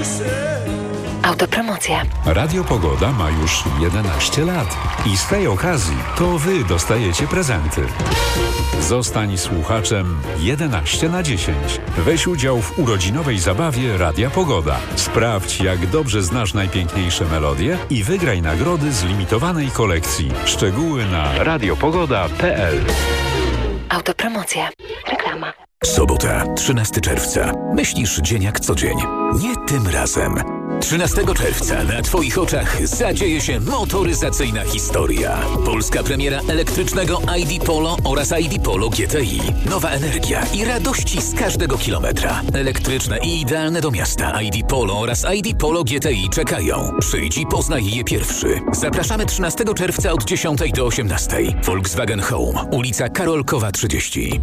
Autopromocja. Radio Pogoda ma już 11 lat i z tej okazji to Wy dostajecie prezenty. Zostań słuchaczem 11/10. Weź udział w urodzinowej zabawie Radia Pogoda. Sprawdź, jak dobrze znasz najpiękniejsze melodie i wygraj nagrody z limitowanej kolekcji. Szczegóły na radiopogoda.pl. Autopromocja. Reklama. Sobota, 13 czerwca. Myślisz dzień jak co dzień. Nie tym razem. 13 czerwca na Twoich oczach zadzieje się motoryzacyjna historia. Polska premiera elektrycznego ID Polo oraz ID Polo GTI. Nowa energia i radości z każdego kilometra. Elektryczne i idealne do miasta ID Polo oraz ID Polo GTI czekają. Przyjdź i poznaj je pierwszy. Zapraszamy 13 czerwca od 10 do 18. Volkswagen Home, ulica Karolkowa 30.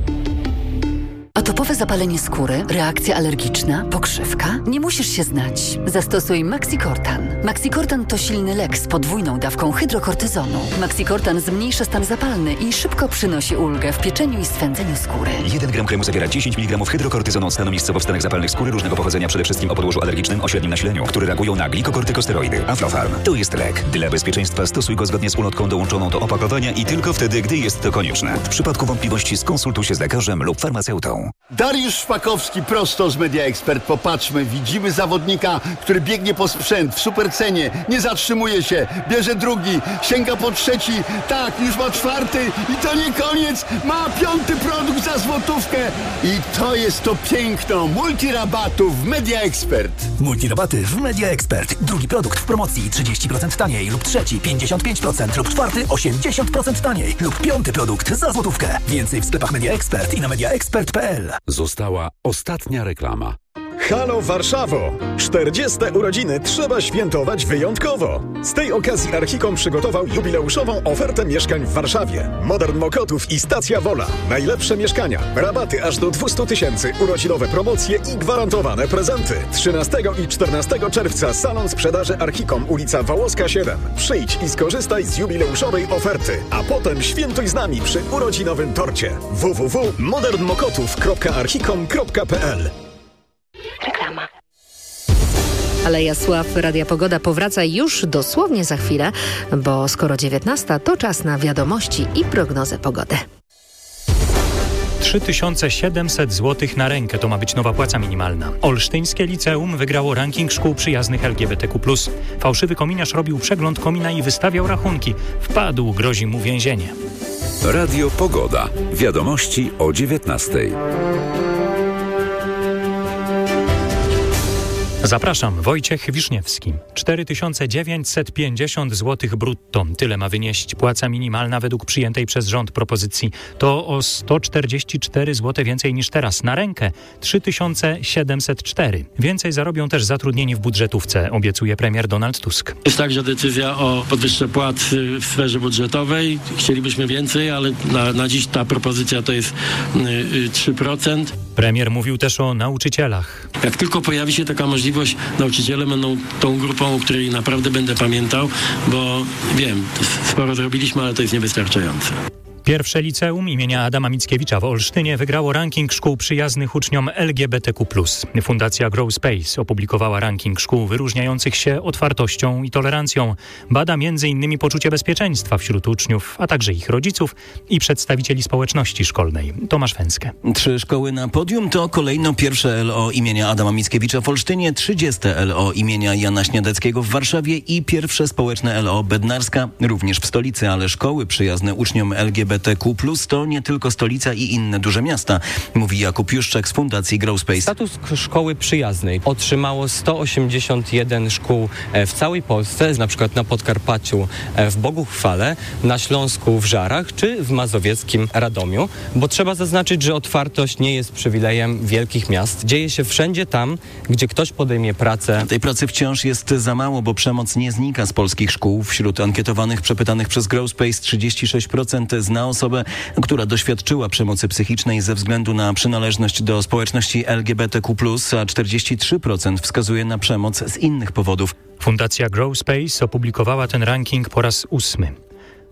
Atopowe zapalenie skóry, reakcja alergiczna, pokrzywka? Nie musisz się znać. Zastosuj Maxicortan. Maxicortan to silny lek z podwójną dawką hydrokortyzonu. Maxicortan zmniejsza stan zapalny i szybko przynosi ulgę w pieczeniu i swędzeniu skóry. 1 gram kremu zawiera 10 mg hydrokortyzonu od stanu miejscowo w stanach zapalnych skóry różnego pochodzenia, przede wszystkim o podłożu alergicznym o średnim nasileniu, które reagują na glikokortykosteroidy. Aflofarm to jest lek. Dla bezpieczeństwa stosuj go zgodnie z ulotką dołączoną do opakowania i tylko wtedy, gdy jest to konieczne. W przypadku wątpliwości skonsultuj się z lekarzem lub farmaceutą. Dariusz Szpakowski prosto z Media Expert. Popatrzmy, widzimy zawodnika, który biegnie po sprzęt w supercenie, nie zatrzymuje się, bierze drugi, sięga po trzeci, tak, już ma czwarty i to nie koniec, ma 5. produkt za złotówkę i to jest to piękno multirabatów w Media Expert. Multirabaty w Media Expert. Drugi produkt w promocji 30% taniej lub trzeci 55% lub czwarty 80% taniej lub 5. produkt za złotówkę. Więcej w sklepach Media Expert i na mediaexpert.pl. Została ostatnia reklama. Halo Warszawo! 40. urodziny trzeba świętować wyjątkowo. Z tej okazji Archicom przygotował jubileuszową ofertę mieszkań w Warszawie. Modern Mokotów i Stacja Wola. Najlepsze mieszkania, rabaty aż do 200 000, urodzinowe promocje i gwarantowane prezenty. 13 i 14 czerwca salon sprzedaży Archicom, ulica Wałowska 7. Przyjdź i skorzystaj z jubileuszowej oferty, a potem świętuj z nami przy urodzinowym torcie. www.modernmokotów.archicom.pl. Reklama. Aleja Sław Radia Pogoda powraca już dosłownie za chwilę, bo skoro 19, to czas na wiadomości i prognozę pogody. 3700 zł na rękę to ma być nowa płaca minimalna. Olsztyńskie liceum wygrało ranking szkół przyjaznych LGBTQ+. Fałszywy kominiarz robił przegląd komina i wystawiał rachunki. Wpadł, grozi mu więzienie. Radio Pogoda. Wiadomości o 19:00. Zapraszam, Wojciech Wiszniewski. 4950 zł brutto. Tyle ma wynieść płaca minimalna według przyjętej przez rząd propozycji. To o 144 zł więcej niż teraz. Na rękę 3704. Więcej zarobią też zatrudnieni w budżetówce, obiecuje premier Donald Tusk. Jest także decyzja o podwyżce płac w sferze budżetowej. Chcielibyśmy więcej, ale na dziś ta propozycja to jest 3%. Premier mówił też o nauczycielach. Jak tylko pojawi się taka możliwość, nauczyciele będą tą grupą, o której naprawdę będę pamiętał, bo wiem, sporo zrobiliśmy, ale to jest niewystarczające. Pierwsze liceum imienia Adama Mickiewicza w Olsztynie wygrało ranking szkół przyjaznych uczniom LGBTQ+. Fundacja Grow Space opublikowała ranking szkół wyróżniających się otwartością i tolerancją. Bada m.in. poczucie bezpieczeństwa wśród uczniów, a także ich rodziców i przedstawicieli społeczności szkolnej. Tomasz Węskę. 3 szkoły na podium to kolejno pierwsze LO imienia Adama Mickiewicza w Olsztynie, 30. LO imienia Jana Śniadeckiego w Warszawie i pierwsze społeczne LO Bednarska, również w stolicy, ale szkoły przyjazne uczniom LGBTQ+ to nie tylko stolica i inne duże miasta, mówi Jakub Juszczak z Fundacji Grow Space. Status szkoły przyjaznej otrzymało 181 szkół w całej Polsce, na przykład na Podkarpaciu w Boguchwale, na Śląsku w Żarach czy w mazowieckim Radomiu, bo trzeba zaznaczyć, że otwartość nie jest przywilejem wielkich miast. Dzieje się wszędzie tam, gdzie ktoś podejmie pracę. Tej pracy wciąż jest za mało, bo przemoc nie znika z polskich szkół. Wśród ankietowanych przepytanych przez Grow Space 36% zna osobę, która doświadczyła przemocy psychicznej ze względu na przynależność do społeczności LGBTQ+, a 43% wskazuje na przemoc z innych powodów. Fundacja Grow Space opublikowała ten ranking po raz 8.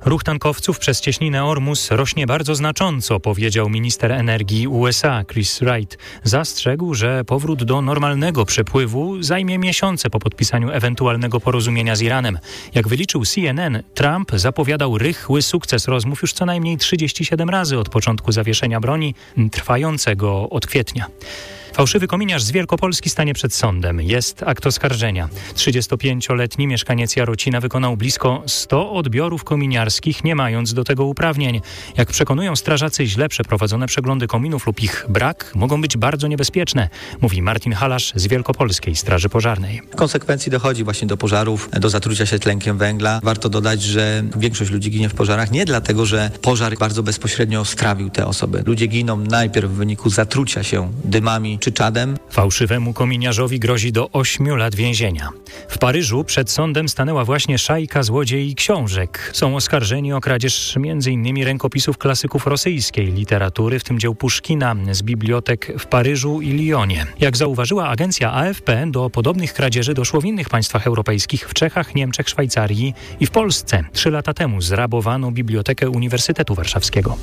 Ruch tankowców przez cieśninę Ormus rośnie bardzo znacząco, powiedział minister energii USA Chris Wright. Zastrzegł, że powrót do normalnego przepływu zajmie miesiące po podpisaniu ewentualnego porozumienia z Iranem. Jak wyliczył CNN, Trump zapowiadał rychły sukces rozmów już co najmniej 37 razy od początku zawieszenia broni, trwającego od kwietnia. Fałszywy kominiarz z Wielkopolski stanie przed sądem. Jest akt oskarżenia. 35-letni mieszkaniec Jarocina wykonał blisko 100 odbiorów kominiarskich, nie mając do tego uprawnień. Jak przekonują strażacy, źle przeprowadzone przeglądy kominów lub ich brak mogą być bardzo niebezpieczne, mówi Martin Halasz z Wielkopolskiej Straży Pożarnej. W konsekwencji dochodzi właśnie do pożarów, do zatrucia się tlenkiem węgla. Warto dodać, że większość ludzi ginie w pożarach nie dlatego, że pożar bardzo bezpośrednio strawił te osoby. Ludzie giną najpierw w wyniku zatrucia się dymami czy czadem. Fałszywemu kominiarzowi grozi do 8 lat więzienia. W Paryżu przed sądem stanęła właśnie szajka złodziei książek. Są oskarżeni o kradzież m.in. rękopisów klasyków rosyjskiej literatury, w tym dzieł Puszkina z bibliotek w Paryżu i Lyonie. Jak zauważyła agencja AFP, do podobnych kradzieży doszło w innych państwach europejskich, w Czechach, Niemczech, Szwajcarii i w Polsce. 3 lata temu zrabowano bibliotekę Uniwersytetu Warszawskiego.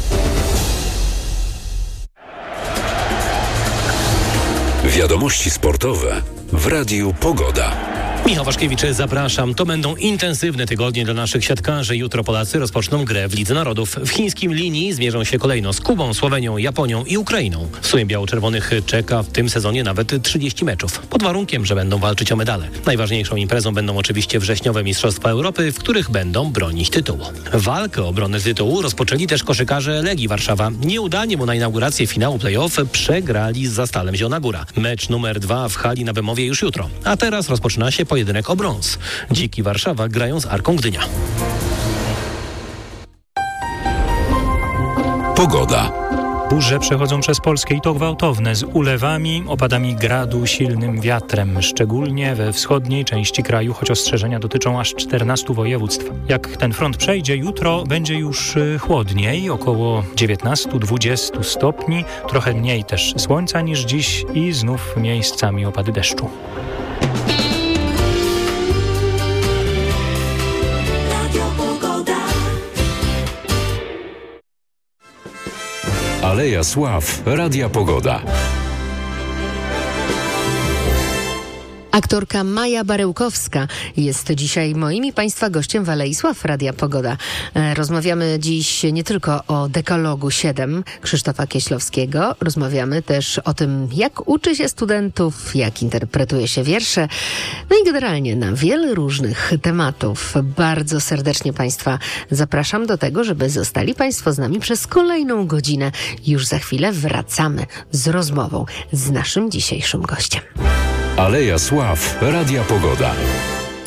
Wiadomości sportowe w Radiu Pogoda. Michał Waszkiewicz, zapraszam. To będą intensywne tygodnie dla naszych siatkarzy. Jutro Polacy rozpoczną grę w Lidze Narodów. W chińskim linii zmierzą się kolejno z Kubą, Słowenią, Japonią i Ukrainą. W sumie biało-czerwonych czeka w tym sezonie nawet 30 meczów. Pod warunkiem, że będą walczyć o medale. Najważniejszą imprezą będą oczywiście wrześniowe Mistrzostwa Europy, w których będą bronić tytułu. Walkę o obronę tytułu rozpoczęli też koszykarze Legii Warszawa. Nieudanie, bo na inaugurację finału play-off przegrali z Zastalem Zielona Góra. Mecz numer 2 w hali na Bemowie już jutro. A teraz rozpoczyna się pojedynek o brąz. Dziki Warszawa grają z Arką Gdynia. Pogoda. Burze przechodzą przez Polskę i to gwałtowne, z ulewami, opadami gradu, silnym wiatrem, szczególnie we wschodniej części kraju, choć ostrzeżenia dotyczą aż 14 województw. Jak ten front przejdzie, jutro będzie już chłodniej, około 19-20 stopni, trochę mniej też słońca niż dziś i znów miejscami opady deszczu. Aleja Sław, Radia Pogoda. Aktorka Maja Barełkowska jest dzisiaj moim i Państwa gościem w Alei Sław Radia Pogoda. Rozmawiamy dziś nie tylko o Dekalogu 7 Krzysztofa Kieślowskiego, rozmawiamy też o tym, jak uczy się studentów, jak interpretuje się wiersze, no i generalnie na wiele różnych tematów. Bardzo serdecznie Państwa zapraszam do tego, żeby zostali Państwo z nami przez kolejną godzinę. Już za chwilę wracamy z rozmową z naszym dzisiejszym gościem. Aleja Sław, Radia Pogoda.